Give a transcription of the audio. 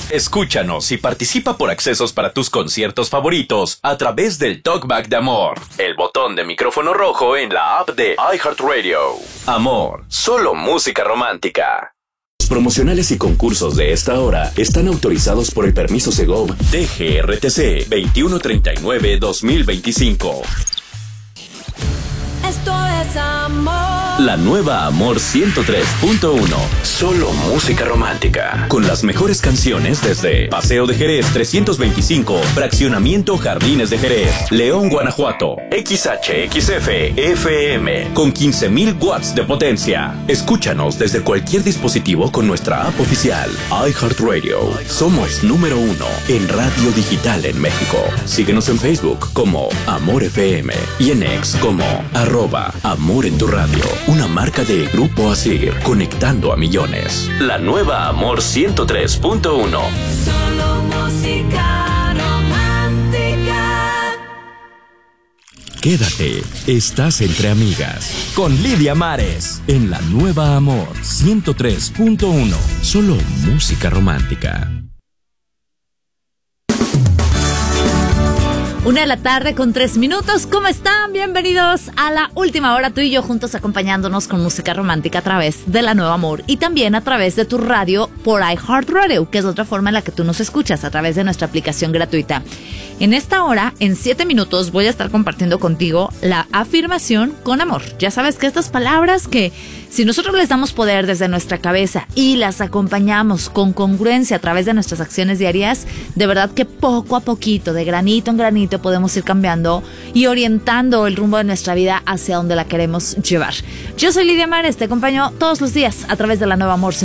Escúchanos y participa por accesos para tus conciertos favoritos a través del Talkback de Amor, el botón de micrófono rojo en la app de iHeartRadio. Amor, solo música romántica. Los promocionales y concursos de esta hora están autorizados por el permiso Segov DGRTC 2139-2025. Esto es Amor. La nueva Amor 103.1. Solo música romántica. Con las mejores canciones desde Paseo de Jerez 325, Fraccionamiento Jardines de Jerez, León, Guanajuato. XHXF FM con 15,000 watts de potencia. Escúchanos desde cualquier dispositivo con nuestra app oficial. iHeartRadio. Somos número 1 en radio digital en México. Síguenos en Facebook como Amor FM y en X como @Amor en tu radio. Una marca de Grupo Asir, conectando a millones. La nueva Amor 103.1. Solo música romántica. Quédate, estás entre amigas. Con Lidia Mares. En la nueva Amor 103.1. Solo música romántica. 1:03 PM. ¿Cómo están? Bienvenidos a la última hora, tú y yo juntos acompañándonos con música romántica a través de la Nueva Amor y también a través de tu radio por iHeartRadio, que es otra forma en la que tú nos escuchas a través de nuestra aplicación gratuita. En esta hora, en 7 minutos, voy a estar compartiendo contigo la afirmación con amor. Ya sabes que estas palabras que si nosotros les damos poder desde nuestra cabeza y las acompañamos con congruencia a través de nuestras acciones diarias, de verdad que poco a poquito, de granito en granito, podemos ir cambiando y orientando el rumbo de nuestra vida hacia donde la queremos llevar. Yo soy Lidia Mares, te acompaño todos los días a través de la Nueva Amor